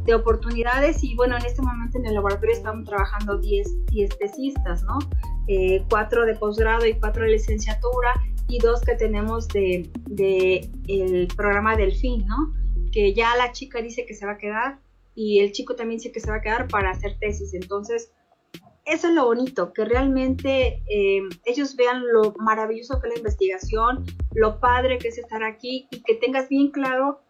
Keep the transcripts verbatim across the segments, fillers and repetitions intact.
de oportunidades. Y bueno, en este momento en el laboratorio estamos trabajando diez tesistas, ¿no? Eh, cuatro de posgrado y cuatro de licenciatura, y dos que tenemos de, de el programa Delfín, ¿no? Que ya la chica dice que se va a quedar y el chico también dice que se va a quedar para hacer tesis. Entonces, eso es lo bonito, que realmente eh, ellos vean lo maravilloso que es la investigación, lo padre que es estar aquí, y que tengas bien claro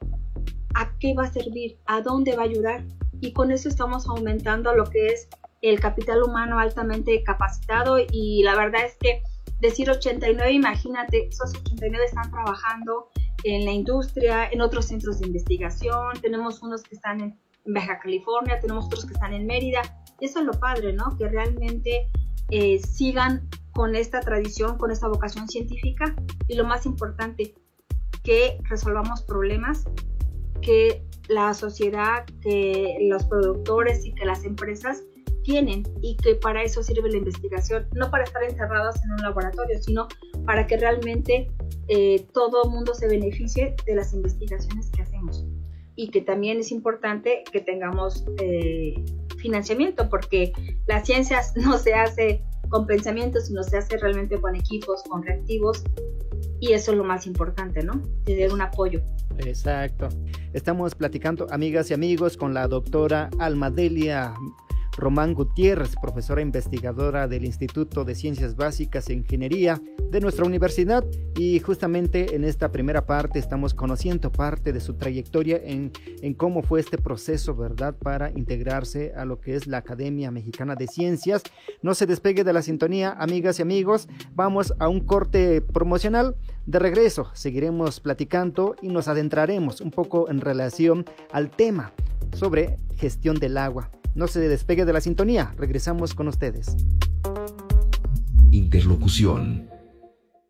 a qué va a servir, a dónde va a ayudar. Y con eso estamos aumentando lo que es el capital humano altamente capacitado. Y la verdad es que decir ochenta y nueve, imagínate, esos ochenta y nueve están trabajando en la industria, en otros centros de investigación. Tenemos unos que están en, en Baja California, tenemos otros que están en Mérida. Eso es lo padre, ¿no? Que realmente eh, sigan con esta tradición, con esta vocación científica, y lo más importante, que resolvamos problemas que la sociedad, que los productores y que las empresas tienen, y que para eso sirve la investigación, no para estar encerrados en un laboratorio, sino para que realmente eh, todo el mundo se beneficie de las investigaciones que hacemos. Y que también es importante que tengamos eh, financiamiento, porque la ciencia no se hace con pensamientos, sino se hace realmente con equipos, con reactivos, y eso es lo más importante, ¿no? Tener un apoyo. Exacto. Estamos platicando, amigas y amigos, con la doctora Almadelia Román Gutiérrez, profesora investigadora del Instituto de Ciencias Básicas e Ingeniería de nuestra universidad, y justamente en esta primera parte estamos conociendo parte de su trayectoria en, en cómo fue este proceso, ¿verdad?, para integrarse a lo que es la Academia Mexicana de Ciencias. No se despegue de la sintonía, amigas y amigos, vamos a un corte promocional. De regreso seguiremos platicando y nos adentraremos un poco en relación al tema sobre gestión del agua. No se despegue de la sintonía, regresamos con ustedes. Interlocución.